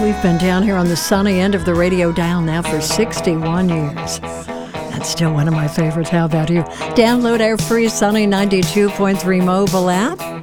We've been down here on the sunny end of the radio dial now for 61 years. That's still one of my favorites. How about you? Download our free Sunny 92.3 mobile app.